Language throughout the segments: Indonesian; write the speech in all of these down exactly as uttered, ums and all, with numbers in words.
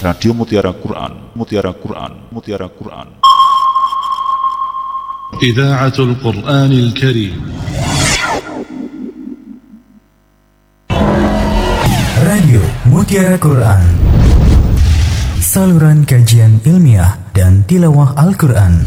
Radio Mutiara Quran, Mutiara Quran, Mutiara Quran. Idaatul Quranil Karim. Radio Mutiara Quran. Saluran kajian ilmiah dan tilawah Al-Quran.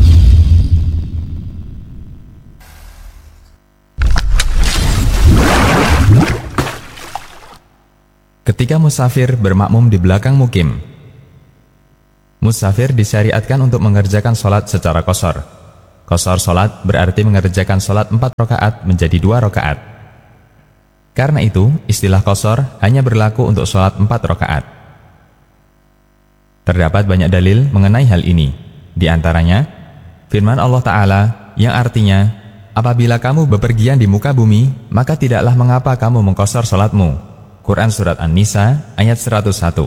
Ketika musafir bermakmum di belakang mukim. Musafir disyariatkan untuk mengerjakan sholat secara qashar. Qashar sholat berarti mengerjakan sholat empat rakaat menjadi dua rakaat. Karena itu, istilah qashar hanya berlaku untuk sholat empat rakaat. Terdapat banyak dalil mengenai hal ini. Di antaranya, firman Allah Ta'ala yang artinya, apabila kamu bepergian di muka bumi, maka tidaklah mengapa kamu mengqashar sholatmu. Quran Surat An-Nisa ayat seratus satu.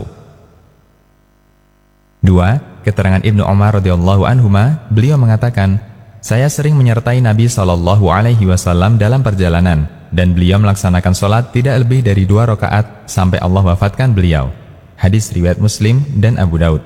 Dua. Keterangan Ibnu Umar radhiyallahu anhuma, beliau mengatakan, saya sering menyertai Nabi shallallahu alaihi wasallam dalam perjalanan, dan beliau melaksanakan sholat tidak lebih dari dua rakaat sampai Allah wafatkan beliau. Hadis riwayat Muslim dan Abu Daud.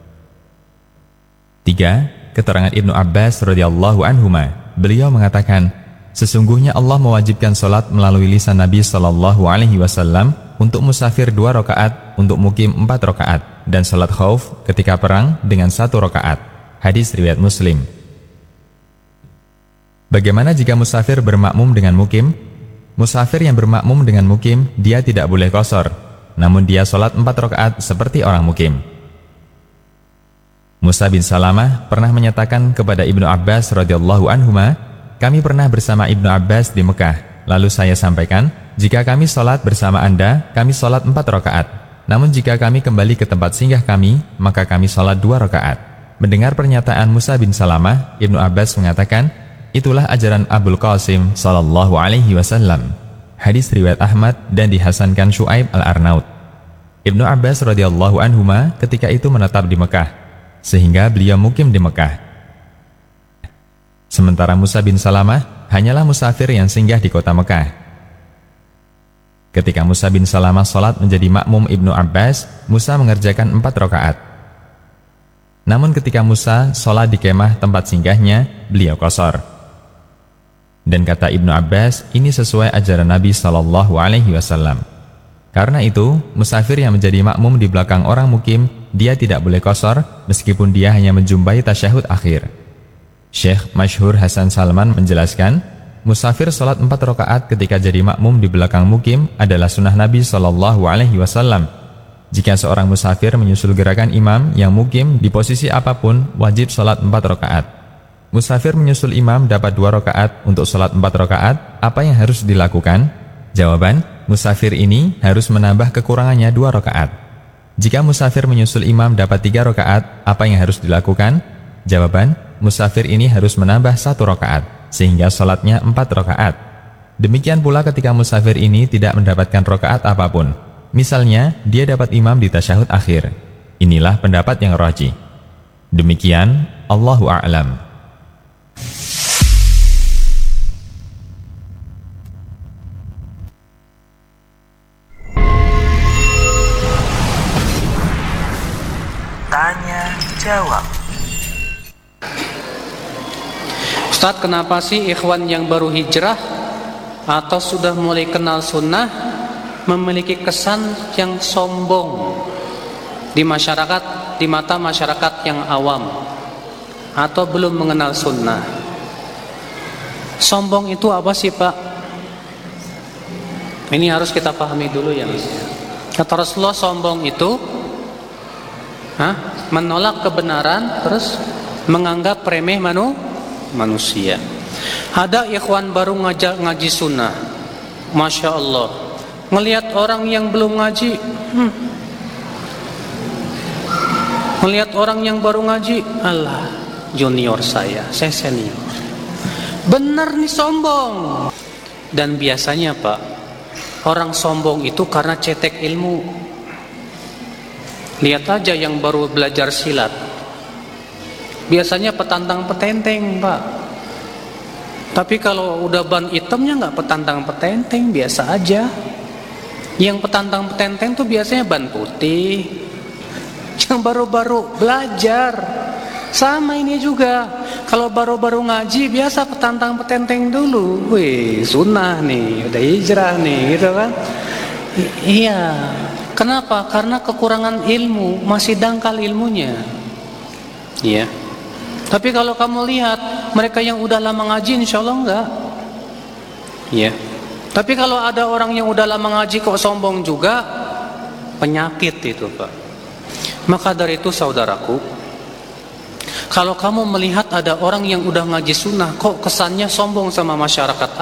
Tiga. Keterangan Ibnu Abbas radhiyallahu anhuma, beliau mengatakan, sesungguhnya Allah mewajibkan sholat melalui lisan Nabi shallallahu alaihi wasallam untuk musafir dua rakaat, untuk mukim empat rakaat, dan sholat khauf ketika perang dengan satu rakaat. Hadis riwayat Muslim. Bagaimana jika musafir bermakmum dengan mukim? Musafir yang bermakmum dengan mukim, dia tidak boleh qashar, namun dia sholat empat rakaat seperti orang mukim. Musa bin Salamah pernah menyatakan kepada Ibnu Abbas radhiyallahu anhuma, kami pernah bersama Ibnu Abbas di Mekah, lalu saya sampaikan, jika kami sholat bersama Anda, kami sholat empat rakaat. Namun jika kami kembali ke tempat singgah kami, maka kami sholat dua rakaat. Mendengar pernyataan Musa bin Salamah, Ibnu Abbas mengatakan, itulah ajaran Abul Qasim sallallahu alaihi wasallam. Hadis riwayat Ahmad dan dihasankan Syuaib al-Arnaud. Ibnu Abbas radhiyallahu anhuma ketika itu menetap di Mekah, sehingga beliau mukim di Mekah. Sementara Musa bin Salamah hanyalah musafir yang singgah di kota Mekah. Ketika Musa bin Salamah sholat menjadi makmum Ibnu Abbas, Musa mengerjakan empat rakaat. Namun ketika Musa sholat di kemah tempat singgahnya, beliau qashar. Dan kata Ibnu Abbas, ini sesuai ajaran Nabi shallallahu alaihi wasallam. Karena itu, musafir yang menjadi makmum di belakang orang mukim, dia tidak boleh qashar meskipun dia hanya menjumpai tasyahud akhir. Syekh Masyhur Hasan Salman menjelaskan, musafir sholat empat rakaat ketika jadi makmum di belakang mukim adalah sunnah Nabi shallallahu alaihi wasallam. Jika seorang musafir menyusul gerakan imam yang mukim di posisi apapun, wajib sholat empat rakaat. Musafir menyusul imam dapat dua rakaat untuk sholat empat rakaat, apa yang harus dilakukan? Jawaban, musafir ini harus menambah kekurangannya dua rakaat. Jika musafir menyusul imam dapat tiga rakaat, apa yang harus dilakukan? Jawaban, musafir ini harus menambah satu rakaat, sehingga sholatnya empat rakaat. Demikian pula ketika musafir ini tidak mendapatkan rakaat apapun. Misalnya, dia dapat imam di tasyahud akhir. Inilah pendapat yang rajih. Demikian, Allahu a'lam. Tanya jawab. Ustadz, kenapa sih ikhwan yang baru hijrah atau sudah mulai kenal sunnah memiliki kesan yang sombong di masyarakat, di mata masyarakat yang awam atau belum mengenal sunnah? Sombong itu apa sih, Pak? Ini harus kita pahami dulu ya. Kata Rasulullah, sombong itu hah? menolak kebenaran terus menganggap remeh manusia. manusia. Ada ikhwan baru ngajak ngaji sunnah, Masya Allah, ngelihat orang yang belum ngaji, hmm. ngelihat orang yang baru ngaji, Allah, junior saya, saya senior. Benar nih, sombong. Dan biasanya Pak, orang sombong itu karena cetek ilmu. Lihat aja yang baru belajar silat, biasanya petantang petenteng, Pak. Tapi kalau udah ban hitamnya nggak petantang petenteng, biasa aja. Yang petantang petenteng tuh biasanya ban putih, Yang baru-baru belajar. Sama ini juga. Kalau baru-baru ngaji biasa petantang petenteng dulu. Wih, sunnah nih, udah hijrah nih, gitu kan? I- iya. Kenapa? Karena kekurangan ilmu, masih dangkal ilmunya. Iya. Tapi kalau kamu lihat mereka yang udah lama ngaji, insya Allah enggak. Iya. Tapi kalau ada orang yang udah lama ngaji kok sombong juga, penyakit itu, Pak. Maka dari itu saudaraku, kalau kamu melihat ada orang yang udah ngaji sunnah kok kesannya sombong sama masyarakat,